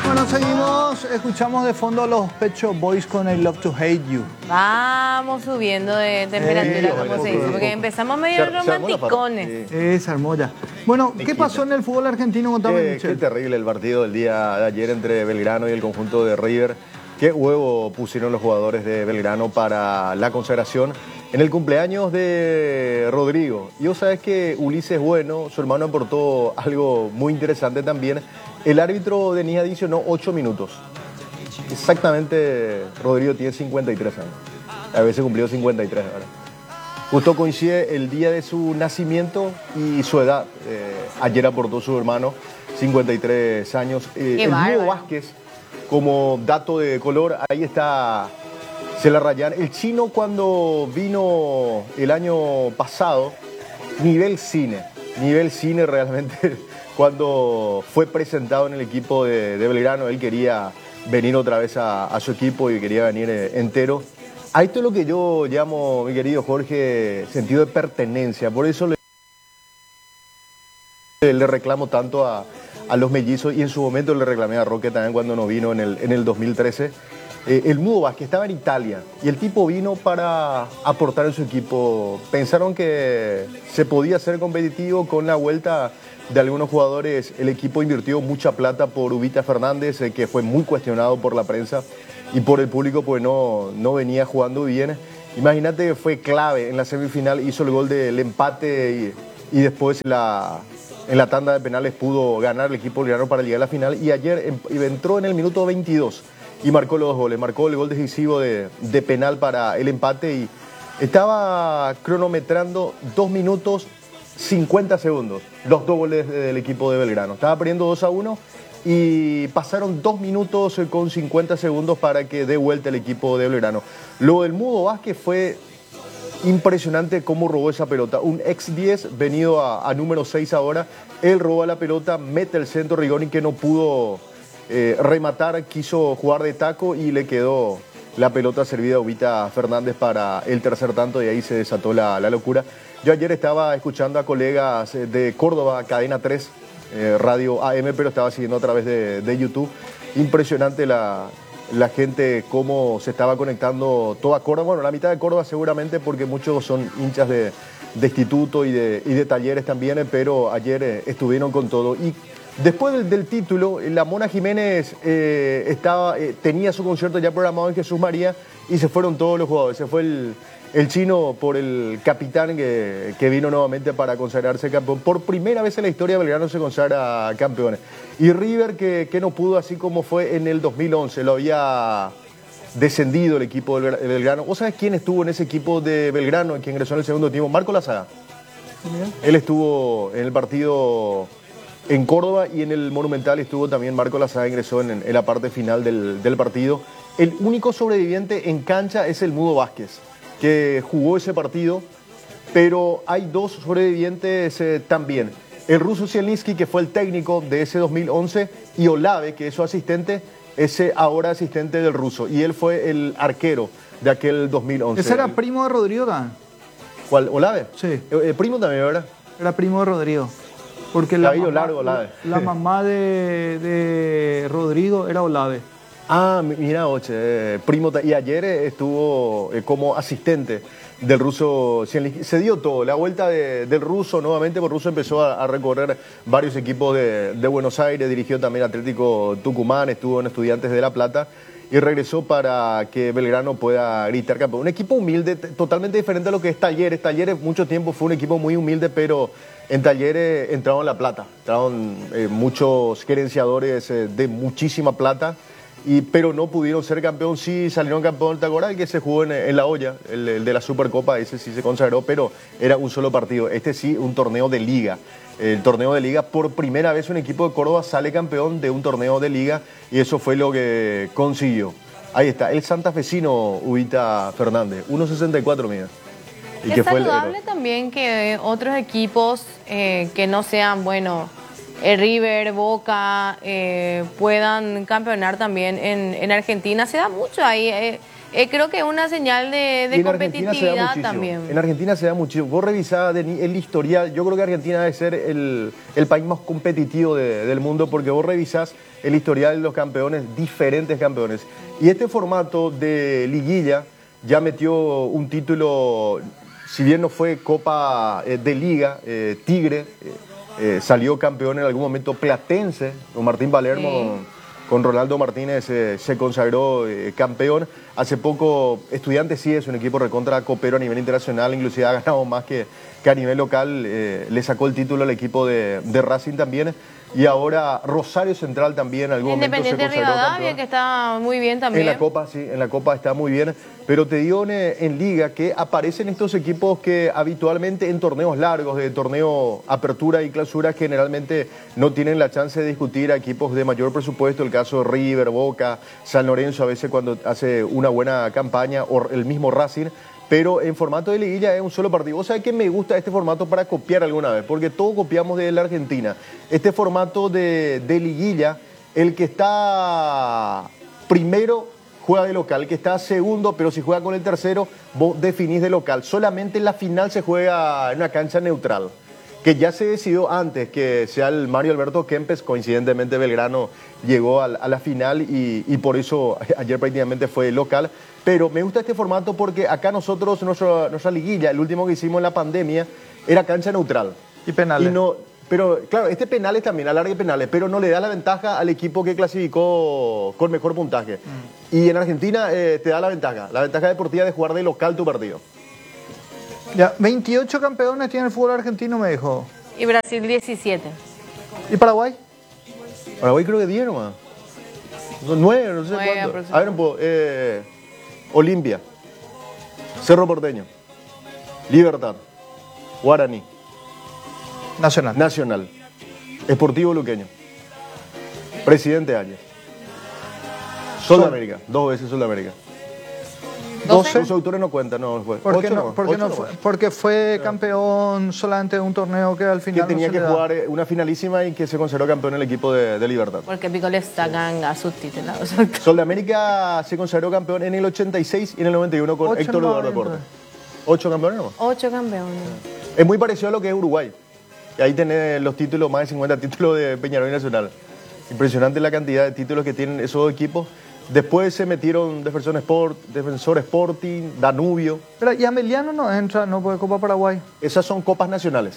Bueno, seguimos, escuchamos de fondo los Pet Shop Boys con I Love to Hate You. Vamos subiendo de temperatura, como se dice, porque empezamos medio romanticones. Es hermosa. Bueno, ¿qué pasó en el fútbol argentino? Contame, Qué terrible el partido del día de ayer entre Belgrano y el conjunto de River. Qué huevo pusieron los jugadores de Belgrano para la consagración en el cumpleaños de Rodrigo. Y vos sabés que Ulises Bueno, su hermano, aportó algo muy interesante también. El árbitro Denis adicionó 8 minutos. Exactamente, Rodrigo tiene 53 años. A veces cumplió 53 ahora. Justo coincide el día de su nacimiento y su edad. Ayer aportó su hermano, 53 años. El Mudo Vázquez, como dato de color, ahí está Celarrayán. El chino, cuando vino el año pasado, nivel cine realmente. Cuando fue presentado en el equipo de Belgrano, él quería venir otra vez a su equipo y quería venir entero. A esto es lo que yo llamo, mi querido Jorge, sentido de pertenencia. Por eso le reclamo tanto a los mellizos, y en su momento le reclamé a Roque también cuando no vino en el 2013. El Mudo Vázquez estaba en Italia y el tipo vino para aportar en su equipo. Pensaron que se podía ser competitivo con la vuelta de algunos jugadores. El equipo invirtió mucha plata por Ubita Fernández, que fue muy cuestionado por la prensa y por el público, pues no venía jugando bien. Imagínate que fue clave en la semifinal, hizo el gol del empate y después en la tanda de penales pudo ganar el equipo boliviano para llegar a la final. Y ayer entró en el minuto 22 y marcó los dos goles. Marcó el gol decisivo de penal para el empate y estaba cronometrando 2 minutos 50 segundos, los dos goles del equipo de Belgrano. Estaba perdiendo 2-1 y pasaron 2 minutos con 50 segundos para que dé vuelta el equipo de Belgrano. Lo del Mudo Vázquez fue impresionante cómo robó esa pelota. Un ex-10 venido a número 6 ahora. Él roba la pelota, mete el centro, Rigoni, que no pudo rematar, quiso jugar de taco y le quedó la pelota servida a Ubita Fernández para el tercer tanto, y ahí se desató la locura. Yo ayer estaba escuchando a colegas de Córdoba, Cadena 3, Radio AM, pero estaba siguiendo a través de YouTube. Impresionante la gente, cómo se estaba conectando toda Córdoba. Bueno, la mitad de Córdoba seguramente, porque muchos son hinchas de instituto y de talleres también, pero ayer estuvieron con todo. Y después del título, la Mona Jiménez tenía su concierto ya programado en Jesús María y se fueron todos los jugadores. Se fue el chino por el capitán que vino nuevamente para consagrarse campeón. Por primera vez en la historia, Belgrano se consagra campeón. Y River, que no pudo, así como fue en el 2011, lo había descendido el equipo de Belgrano. ¿Vos sabés quién estuvo en ese equipo de Belgrano, que ingresó en el segundo tiempo? Marco Lazaga. Él estuvo en el partido en Córdoba y en el Monumental estuvo también Marco Lazaga, ingresó en la parte final del partido. El único sobreviviente en cancha es el Mudo Vázquez, que jugó ese partido, pero hay 2 sobrevivientes también. El ruso Zielinski, que fue el técnico de ese 2011, y Olave, que es su asistente, ese ahora asistente del ruso, y él fue el arquero de aquel 2011. ¿Ese era primo de Rodrigo también? ¿Cuál? ¿Olave? Sí. Primo también, ¿verdad? Era primo de Rodrigo. Porque la mamá de Rodrigo era Olave. Ah, mira, oche, primo. Y ayer estuvo como asistente del ruso. Se dio todo, la vuelta del ruso nuevamente, porque el ruso empezó a recorrer varios equipos de Buenos Aires, dirigió también Atlético Tucumán, estuvo en Estudiantes de La Plata y regresó para que Belgrano pueda gritar campeón. Un equipo humilde, totalmente diferente a lo que es Talleres. Talleres mucho tiempo fue un equipo muy humilde, pero en Talleres entraron La Plata, entraron muchos gerenciadores de muchísima plata. Pero no pudieron ser campeón. Sí salieron campeón, ¿te acuerdas? El que se jugó en La Olla, el de la Supercopa, ese sí se consagró, pero era un solo partido. Este sí, un torneo de liga. El torneo de liga, por primera vez un equipo de Córdoba sale campeón de un torneo de liga, y eso fue lo que consiguió. Ahí está, el santafesino Ubita Fernández, 1.64, mira. Y es saludable también que otros equipos que no sean, bueno, River, Boca, puedan campeonar también en Argentina. Se da mucho ahí. Creo que es una señal de competitividad también. En Argentina se da muchísimo. Vos revisás el historial, yo creo que Argentina debe ser el país más competitivo del mundo, porque vos revisás el historial de los campeones, diferentes campeones. Y este formato de liguilla ya metió un título, si bien no fue Copa de Liga, Tigre, salió campeón en algún momento Platense, con Martín Palermo. Sí. Con Ronaldo Martínez se consagró campeón. Hace poco Estudiantes sí es un equipo recontra copero a nivel internacional, inclusive ha ganado más que a nivel local. Le sacó el título al equipo de Racing también. Y ahora Rosario Central también en algún momento se consagró Rivadavia, que está muy bien también. En la Copa, sí, en la Copa está muy bien. Pero te digo en Liga que aparecen estos equipos que habitualmente en torneos largos, de torneo apertura y clausura, generalmente no tienen la chance de discutir a equipos de mayor presupuesto. El caso de River, Boca, San Lorenzo, a veces cuando hace una buena campaña, o el mismo Racing. Pero en formato de liguilla es un solo partido. ¿Vos sabés que me gusta este formato para copiar alguna vez? Porque todos copiamos de la Argentina. Este formato de liguilla, el que está primero juega de local, el que está segundo, pero si juega con el tercero, vos definís de local. Solamente la final se juega en una cancha neutral, que ya se decidió antes que sea el Mario Alberto Kempes. Coincidentemente Belgrano llegó a la final y por eso ayer prácticamente fue local. Pero me gusta este formato porque acá nosotros, nuestra liguilla, el último que hicimos en la pandemia, era cancha neutral. Y penales. Pero claro, este penales también, alargue penales, pero no le da la ventaja al equipo que clasificó con mejor puntaje. Y en Argentina te da la ventaja deportiva de jugar de local tu partido. Ya, 28 campeones tiene el fútbol argentino, me dijo. Y Brasil 17. ¿Y Paraguay? Paraguay creo que 10 nomás. 9, no sé cuánto. A ver, Olimpia, Cerro Porteño, Libertad, Guaraní, Nacional, Sportivo Luqueño, Presidente Arias, Sol de América, 2 veces Sol de América. 12. Los autores no cuentan, no fue. ¿Por qué no? Porque fue campeón solamente de un torneo que al final que tenía que jugar una finalísima y que se consideró campeón el equipo de Libertad. Porque Pico le sacan a sus titulados. Sol de América se consideró campeón en el 86 y en el 91 con Héctor Eduardo Corte. 8 campeones nomás. 8 campeones. Es muy parecido a lo que es Uruguay. Y ahí tenés los títulos, más de 50 títulos de Peñarol y Nacional. Impresionante la cantidad de títulos que tienen esos dos equipos. Después se metieron Defensor Sporting, Danubio. Pero y Ameliano no entra, no puede Copa Paraguay. Esas son copas nacionales.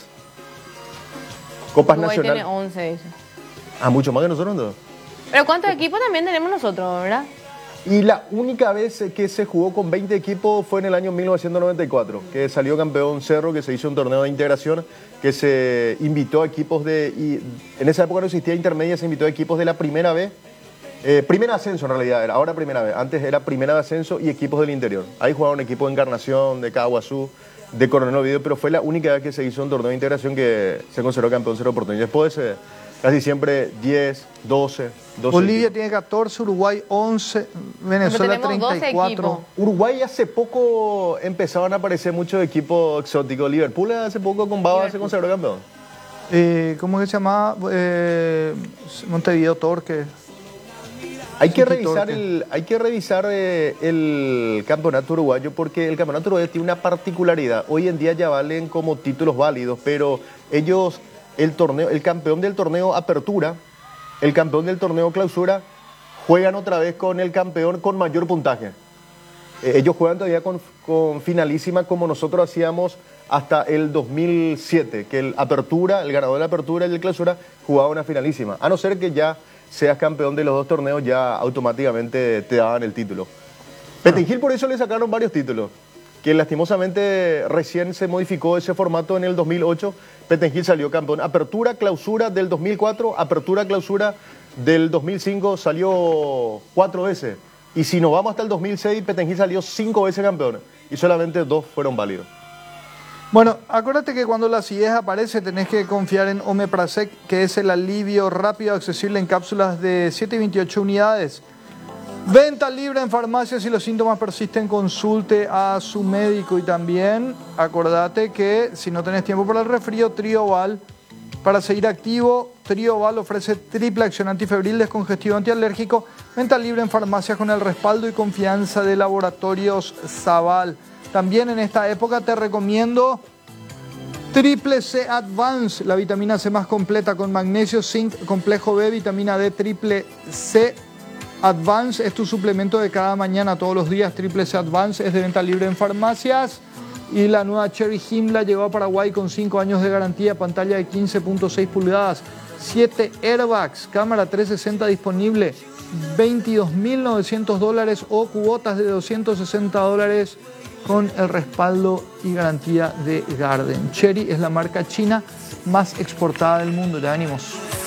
Copas Uruguay nacionales. Tiene 11, dice. Ah, mucho más que nosotros, ¿no? Pero ¿cuántos equipos también tenemos nosotros, verdad? Y la única vez que se jugó con 20 equipos fue en el año 1994, que salió campeón Cerro, que se hizo un torneo de integración, que se invitó a equipos en esa época no existía intermedia, se invitó a equipos de la primera B. Primera ascenso en realidad era, ahora primera vez. Antes era primera de ascenso y equipos del interior. Ahí jugaban equipos de Encarnación, de Caguazú, de Coronel Oviedo, pero fue la única vez que se hizo un torneo de integración que se consideró campeón Cerro Porteño. Después casi siempre 10, 12. Bolivia tiene 14, Uruguay 11, Venezuela 34. Uruguay hace poco empezaban a aparecer muchos equipos exóticos. Liverpool hace poco con Baba se consagró campeón. ¿Cómo es que se llama? Montevideo Torque. Hay que revisar el campeonato uruguayo, porque el campeonato uruguayo tiene una particularidad. Hoy en día ya valen como títulos válidos, pero ellos, el campeón del torneo Apertura, el campeón del torneo Clausura, juegan otra vez con el campeón con mayor puntaje. Ellos juegan todavía con finalísima, como nosotros hacíamos hasta el 2007, que el ganador de la Apertura y el Clausura jugaba una finalísima. A no ser que ya seas campeón de los dos torneos, ya automáticamente te daban el título. Petenjil por eso le sacaron varios títulos, que lastimosamente recién se modificó ese formato en el 2008. Petenjil salió campeón. Apertura, Clausura del 2004, Apertura, Clausura del 2005, salió 4 veces. Y si nos vamos hasta el 2006, Petenjil salió 5 veces campeón y solamente 2 fueron válidos. Bueno, acuérdate que cuando la acidez aparece tenés que confiar en Omeprazec, que es el alivio rápido accesible en cápsulas de 7 y 28 unidades. Venta libre en farmacias. Si los síntomas persisten, consulte a su médico. Y también acordate que si no tenés tiempo para el resfrío, Trioval para seguir activo Trioval ofrece triple acción antifebril, descongestivo, antialérgico. Venta libre en farmacias con el respaldo y confianza de Laboratorios Zaval. También en esta época te recomiendo Triple C Advance, la vitamina C más completa con magnesio, zinc, complejo B, vitamina D, Triple C Advance. Es tu suplemento de cada mañana, todos los días. Triple C Advance es de venta libre en farmacias. Y la nueva Cherry Himmler llegó a Paraguay con 5 años de garantía, pantalla de 15.6 pulgadas, 7 airbags, cámara 360 disponible, $22.900 o cuotas de $260 con el respaldo y garantía de Garden. Cherry es la marca china más exportada del mundo. Te ánimos.